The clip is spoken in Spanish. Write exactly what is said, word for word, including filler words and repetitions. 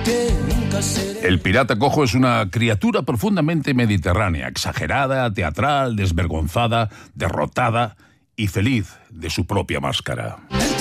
El pirata cojo es una criatura profundamente mediterránea, exagerada, teatral, desvergonzada, derrotada y feliz de su propia máscara.